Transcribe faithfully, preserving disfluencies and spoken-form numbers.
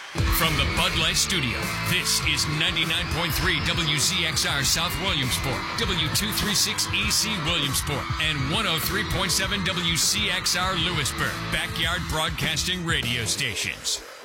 From the Bud Light Studio, this is ninety-nine point three W Z X R South Williamsport, W two thirty-six E C Williamsport, and one oh three point seven W C X R Lewisburg, Backyard Broadcasting Radio Stations.